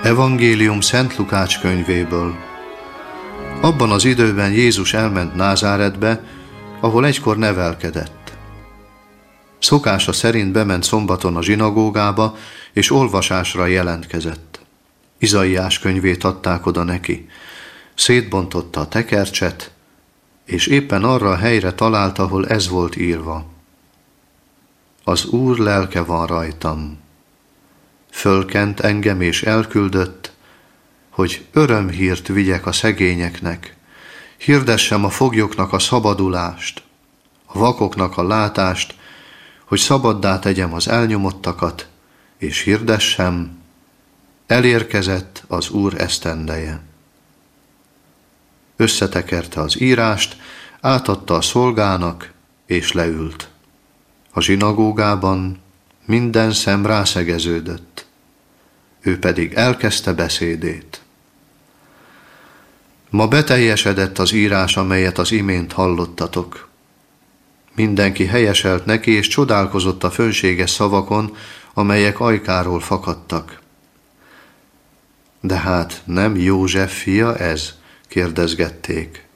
Evangélium Szent Lukács könyvéből. Abban az időben Jézus elment Názáretbe, ahol egykor nevelkedett. Szokása szerint bement szombaton a zsinagógába, és olvasásra jelentkezett. Izaiás könyvét adták oda neki. Szétbontotta a tekercset, és éppen arra a helyre talált, ahol ez volt írva: Az Úr lelke van rajtam. Fölkent engem és elküldött, hogy örömhírt vigyek a szegényeknek, hirdessem a foglyoknak a szabadulást, a vakoknak a látást, hogy szabaddá tegyem az elnyomottakat, és hirdessem, elérkezett az Úr esztendeje. Összetekerte az írást, átadta a szolgának, és leült. A zsinagógában minden szem rászegeződött. Ő pedig elkezdte beszédét. Ma beteljesedett az írás, amelyet az imént hallottatok. Mindenki helyeselt neki, és csodálkozott a fönséges szavakon, amelyek ajkáról fakadtak. De hát nem József fia ez? Kérdezgették.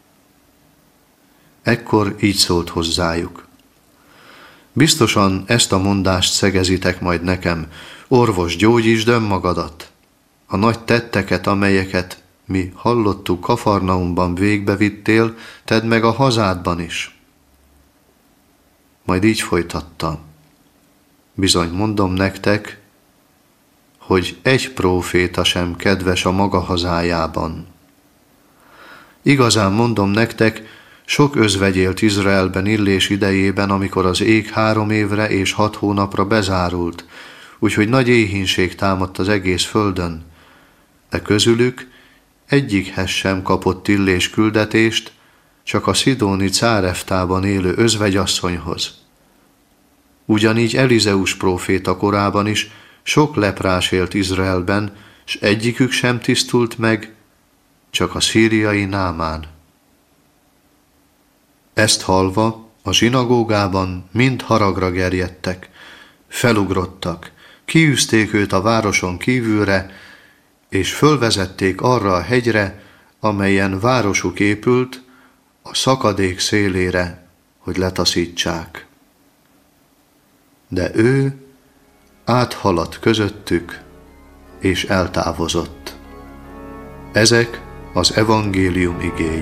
Ekkor így szólt hozzájuk. Biztosan ezt a mondást szegezitek majd nekem: orvos, gyógyítsd önmagadat! A nagy tetteket, amelyeket mi hallottuk Kafarnaumban végbevittél, tedd meg a hazádban is. Majd így folytatta. Bizony mondom nektek, hogy egy próféta sem kedves a maga hazájában. Igazán mondom nektek, sok özvegy élt Izraelben Illés idejében, amikor az ég 3 évre és 6 hónapra bezárult, úgyhogy nagy éhínség támadt az egész földön. De közülük egyikhez sem kapott Illés küldetést, csak a szidóni Cáreftában élő özvegyasszonyhoz. Ugyanígy Elizeus próféta korában is sok leprás élt Izraelben, s egyikük sem tisztult meg, csak a szíriai Námán. Ezt hallva a zsinagógában mind haragra gerjedtek, felugrottak, kiűzték őt a városon kívülre, és fölvezették arra a hegyre, amelyen városuk épült, a szakadék szélére, hogy letaszítsák. De ő áthaladt közöttük, és eltávozott. Ezek az evangélium igéi.